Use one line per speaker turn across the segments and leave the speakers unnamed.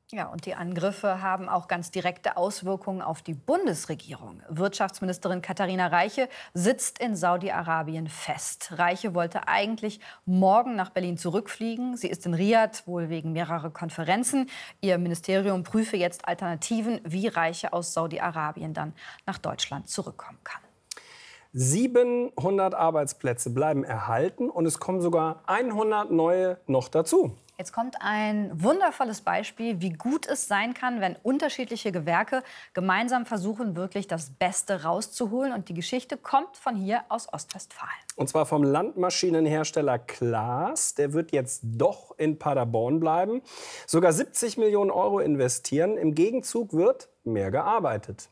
Ja, und die Angriffe haben auch ganz direkte Auswirkungen auf die Bundesregierung. Wirtschaftsministerin Katharina Reiche sitzt in Saudi-Arabien fest. Reiche wollte eigentlich morgen nach Berlin zurückfliegen. Sie ist in Riad, wohl wegen mehrerer Konferenzen. Ihr Ministerium prüfe jetzt Alternativen, wie Reiche aus Saudi-Arabien dann nach Deutschland zurückkommen kann.
700 Arbeitsplätze bleiben erhalten und es kommen sogar 100 neue noch dazu.
Jetzt kommt ein wundervolles Beispiel, wie gut es sein kann, wenn unterschiedliche Gewerke gemeinsam versuchen, wirklich das Beste rauszuholen. Und die Geschichte kommt von hier aus Ostwestfalen.
Und zwar vom Landmaschinenhersteller Claas. Der wird jetzt doch in Paderborn bleiben. Sogar 70 Millionen Euro investieren. Im Gegenzug wird mehr gearbeitet.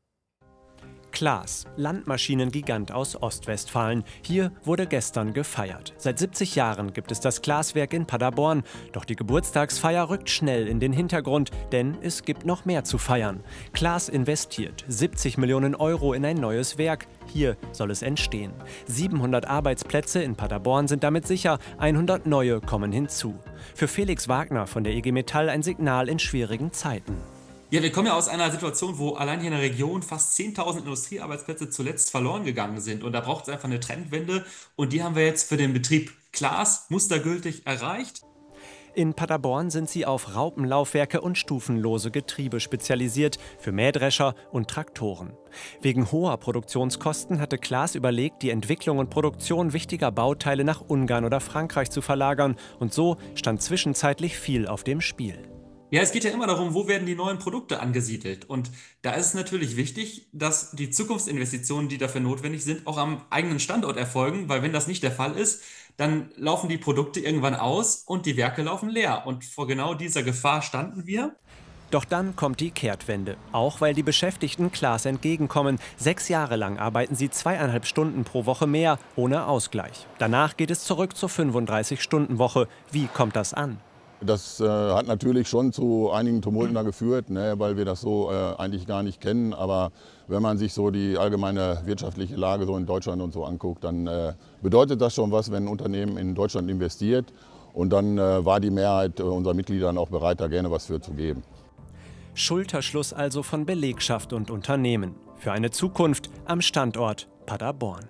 Claas, Landmaschinengigant aus Ostwestfalen. Hier wurde gestern gefeiert. Seit 70 Jahren gibt es das Claas-Werk in Paderborn. Doch die Geburtstagsfeier rückt schnell in den Hintergrund, denn es gibt noch mehr zu feiern. Claas investiert 70 Millionen Euro in ein neues Werk. Hier soll es entstehen. 700 Arbeitsplätze in Paderborn sind damit sicher, 100 neue kommen hinzu. Für Felix Wagner von der IG Metall ein Signal in schwierigen Zeiten.
Ja, wir kommen ja aus einer Situation, wo allein hier in der Region fast 10.000 Industriearbeitsplätze zuletzt verloren gegangen sind. Und da braucht es einfach eine Trendwende. Und die haben wir jetzt für den Betrieb Claas mustergültig erreicht.
In Paderborn sind sie auf Raupenlaufwerke und stufenlose Getriebe spezialisiert, für Mähdrescher und Traktoren. Wegen hoher Produktionskosten hatte Claas überlegt, die Entwicklung und Produktion wichtiger Bauteile nach Ungarn oder Frankreich zu verlagern. Und so stand zwischenzeitlich viel auf dem Spiel.
Ja, es geht ja immer darum, wo werden die neuen Produkte angesiedelt. Und da ist es natürlich wichtig, dass die Zukunftsinvestitionen, die dafür notwendig sind, auch am eigenen Standort erfolgen. Weil wenn das nicht der Fall ist, dann laufen die Produkte irgendwann aus und die Werke laufen leer. Und vor genau dieser Gefahr standen wir.
Doch dann kommt die Kehrtwende. Auch weil die Beschäftigten Claas entgegenkommen. 6 Jahre lang arbeiten sie 2,5 Stunden pro Woche mehr, ohne Ausgleich. Danach geht es zurück zur 35-Stunden-Woche. Wie kommt das an?
Das hat natürlich schon zu einigen Tumulten da geführt, ne, weil wir das so eigentlich gar nicht kennen. Aber wenn man sich so die allgemeine wirtschaftliche Lage so in Deutschland und so anguckt, dann bedeutet das schon was, wenn ein Unternehmen in Deutschland investiert. Und dann war die Mehrheit unserer Mitglieder auch bereit, da gerne was für zu geben.
Schulterschluss also von Belegschaft und Unternehmen. Für eine Zukunft am Standort Paderborn.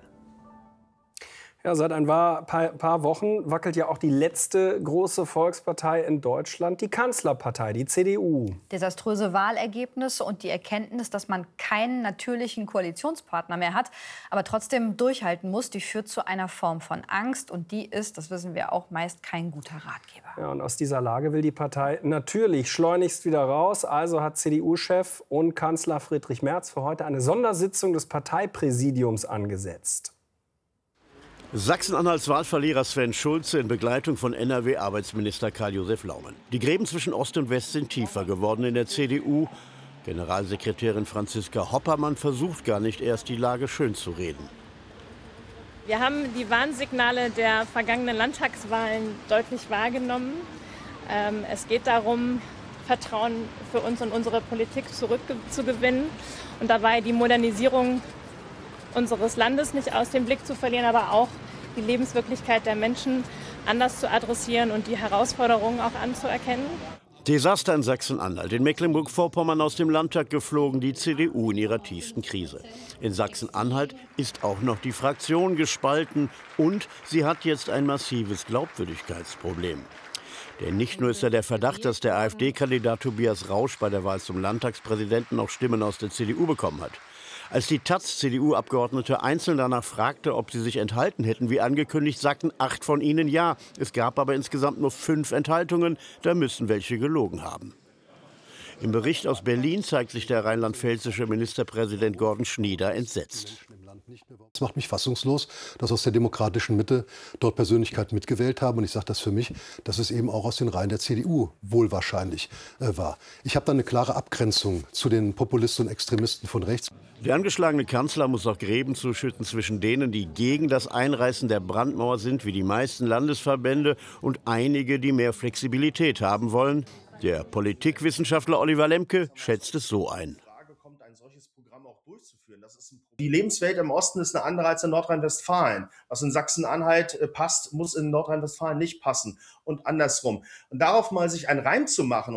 Ja, seit ein paar Wochen wackelt ja auch die letzte große Volkspartei in Deutschland, die Kanzlerpartei, die CDU.
Desaströse Wahlergebnisse und die Erkenntnis, dass man keinen natürlichen Koalitionspartner mehr hat, aber trotzdem durchhalten muss, die führt zu einer Form von Angst. Und die ist, das wissen wir auch, meist kein guter Ratgeber.
Ja, und aus dieser Lage will die Partei natürlich schleunigst wieder raus. Also hat CDU-Chef und Kanzler Friedrich Merz für heute eine Sondersitzung des Parteipräsidiums angesetzt.
Sachsen-Anhalts Wahlverlierer Sven Schulze in Begleitung von NRW-Arbeitsminister Karl-Josef Laumann. Die Gräben zwischen Ost und West sind tiefer geworden in der CDU. Generalsekretärin Franziska Hoppermann versucht gar nicht erst, die Lage schön zu reden.
Wir haben die Warnsignale der vergangenen Landtagswahlen deutlich wahrgenommen. Es geht darum, Vertrauen für uns und unsere Politik zurückzugewinnen und dabei die Modernisierung unseres Landes nicht aus dem Blick zu verlieren, aber auch die Lebenswirklichkeit der Menschen anders zu adressieren und die Herausforderungen auch anzuerkennen.
Desaster in Sachsen-Anhalt. In Mecklenburg-Vorpommern aus dem Landtag geflogen, die CDU in ihrer tiefsten Krise. In Sachsen-Anhalt ist auch noch die Fraktion gespalten und sie hat jetzt ein massives Glaubwürdigkeitsproblem. Denn nicht nur ist da der Verdacht, dass der AfD-Kandidat Tobias Rausch bei der Wahl zum Landtagspräsidenten noch Stimmen aus der CDU bekommen hat. Als die taz-CDU-Abgeordnete einzeln danach fragte, ob sie sich enthalten hätten, wie angekündigt, sagten 8 von ihnen ja. Es gab aber insgesamt nur 5 Enthaltungen. Da müssen welche gelogen haben. Im Bericht aus Berlin zeigt sich der rheinland-pfälzische Ministerpräsident Gordon Schnieder entsetzt.
Es macht mich fassungslos, dass aus der demokratischen Mitte dort Persönlichkeiten mitgewählt haben. Und ich sage das für mich, dass es eben auch aus den Reihen der CDU wohl wahrscheinlich war. Ich habe da eine klare Abgrenzung zu den Populisten und Extremisten von rechts.
Der angeschlagene Kanzler muss auch Gräben zuschütten zwischen denen, die gegen das Einreißen der Brandmauer sind, wie die meisten Landesverbände, und einige, die mehr Flexibilität haben wollen. Der Politikwissenschaftler Oliver Lemke schätzt es so ein.
Die Lebenswelt im Osten ist eine andere als in Nordrhein-Westfalen. Was in Sachsen-Anhalt passt, muss in Nordrhein-Westfalen nicht passen und andersrum. Und darauf mal sich einen Reim zu machen.